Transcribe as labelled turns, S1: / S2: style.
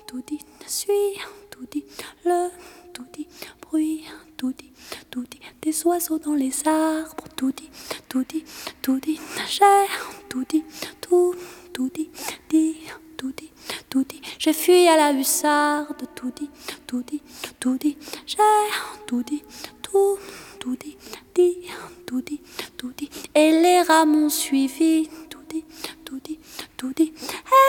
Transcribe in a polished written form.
S1: tout dit, suis, tout dit, le, tout dit, bruit, tout dit, des oiseaux dans les arbres, tout dit, j'ai, tout dit, tout dit, tout dit, j'ai fui à la hussarde, tout dit, j'ai, tout dit, tout dit, et les rats m'ont suivi.